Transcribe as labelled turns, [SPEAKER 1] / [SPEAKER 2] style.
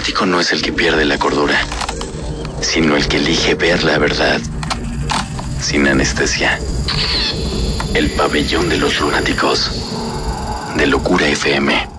[SPEAKER 1] lunático no es el que pierde la cordura, sino el que elige ver la verdad sin anestesia. El pabellón de los lunáticos, de Locura FM.